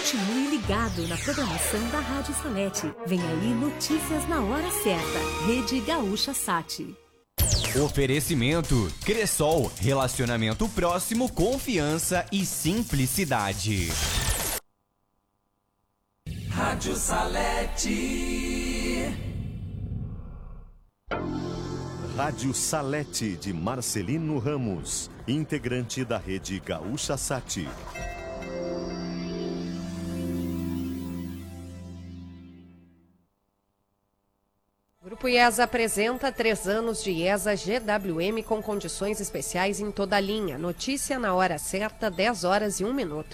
Continue ligado na programação da Rádio Salete. Vem aí notícias na hora certa. Rede Gaúcha Sat. Oferecimento Cressol, relacionamento próximo, confiança e simplicidade. Rádio Salete. Rádio Salete de Marcelino Ramos, integrante da Rede Gaúcha Sat. Grupo IESA apresenta 3 anos de IESA GWM com condições especiais em toda a linha. Notícia na hora certa, 10 horas e 1 minuto.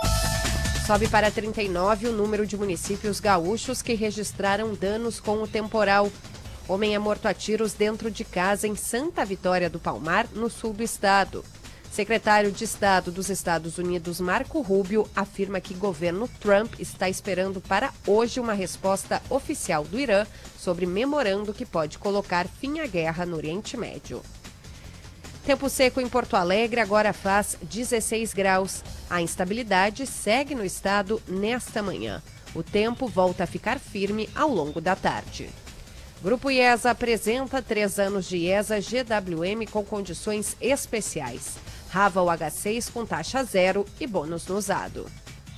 Sobe para 39 o número de municípios gaúchos que registraram danos com o temporal. Homem é morto a tiros dentro de casa em Santa Vitória do Palmar, no sul do estado. Secretário de Estado dos Estados Unidos, Marco Rubio, afirma que o governo Trump está esperando para hoje uma resposta oficial do Irã sobre memorando que pode colocar fim à guerra no Oriente Médio. Tempo seco em Porto Alegre, agora faz 16 graus. A instabilidade segue no estado nesta manhã. O tempo volta a ficar firme ao longo da tarde. Grupo IESA apresenta 3 anos de IESA GWM com condições especiais. Raval H6 com taxa zero e bônus no usado.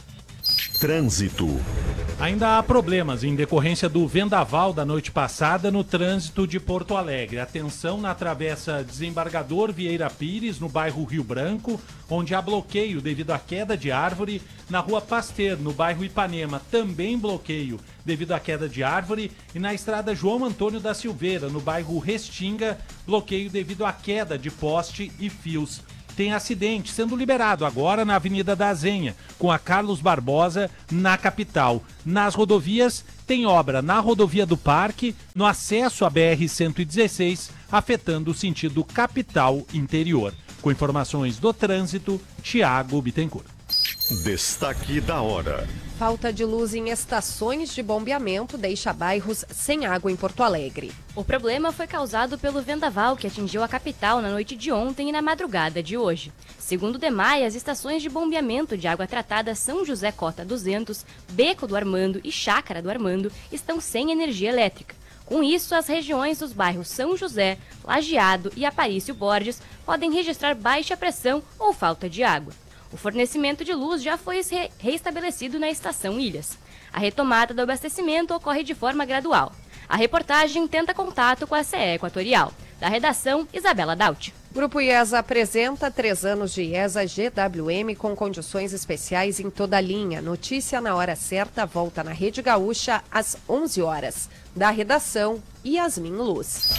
Trânsito. Ainda há problemas em decorrência do vendaval da noite passada no trânsito de Porto Alegre. Atenção na travessa Desembargador Vieira Pires, no bairro Rio Branco, onde há bloqueio devido à queda de árvore. Na rua Pasteur, no bairro Ipanema, também bloqueio devido à queda de árvore. E na estrada João Antônio da Silveira, no bairro Restinga, bloqueio devido à queda de poste e fios. Tem acidente sendo liberado agora na Avenida da Azenha, com a Carlos Barbosa, na capital. Nas rodovias, tem obra na rodovia do Parque, no acesso à BR-116, afetando o sentido capital-interior. Com informações do trânsito, Tiago Bittencourt. Destaque da hora. Falta de luz em estações de bombeamento deixa bairros sem água em Porto Alegre. O problema foi causado pelo vendaval que atingiu a capital na noite de ontem e na madrugada de hoje. Segundo o DEMAI, as estações de bombeamento de água tratada São José Cota 200, Beco do Armando e Chácara do Armando estão sem energia elétrica. Com isso, as regiões dos bairros São José, Lajeado e Aparício Borges podem registrar baixa pressão ou falta de água. O fornecimento de luz já foi reestabelecido na estação Ilhas. A retomada do abastecimento ocorre de forma gradual. A reportagem tenta contato com a CE Equatorial. Da redação, Isabela Daut. Grupo IESA apresenta 3 anos de IESA GWM com condições especiais em toda a linha. Notícia na hora certa volta na Rede Gaúcha às 11 horas. Da redação, Yasmin Luz.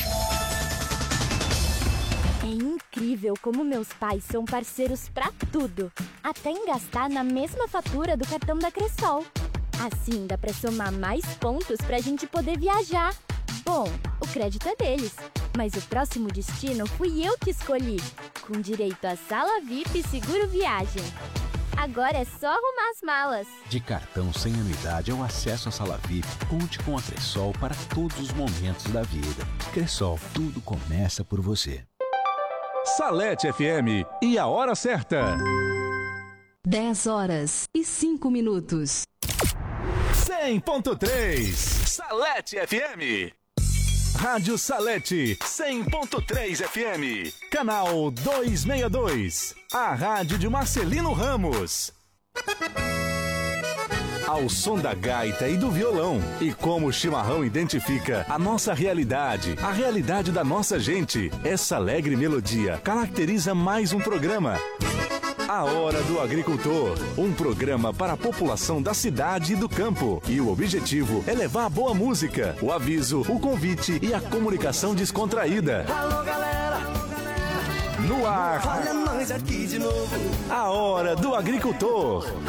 É incrível como meus pais são parceiros pra tudo, até em gastar na mesma fatura do cartão da Cressol. Assim dá pra somar mais pontos pra gente poder viajar. Bom, o crédito é deles, mas o próximo destino fui eu que escolhi, com direito a sala VIP e seguro viagem. Agora é só arrumar as malas. De cartão sem anuidade ao acesso à sala VIP, conte com a Cressol para todos os momentos da vida. Cressol, tudo começa por você. Salete FM e a hora certa. 10 horas e 5 minutos. 100.3 Salete FM. Rádio Salete 100.3 FM. Canal 262. A rádio de Marcelino Ramos. Ao som da gaita e do violão. E como o chimarrão identifica a nossa realidade, a realidade da nossa gente, essa alegre melodia caracteriza mais um programa. A Hora do Agricultor, um programa para a população da cidade e do campo. E o objetivo é levar a boa música, o aviso, o convite e a comunicação descontraída. Alô, galera! No ar, Olha nós aqui de novo. A Hora do Agricultor.